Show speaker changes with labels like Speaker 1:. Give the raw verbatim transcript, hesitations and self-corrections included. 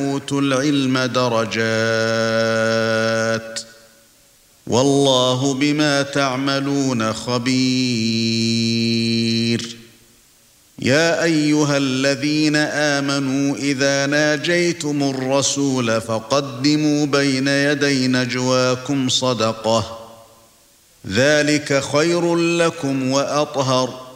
Speaker 1: أوتوا العلم درجات والله بما تعملون خبير يا أيها الذين آمنوا إذا ناجيتم الرسول فقدموا بين يدي نجواكم صدقة ذلك خير لكم وأطهر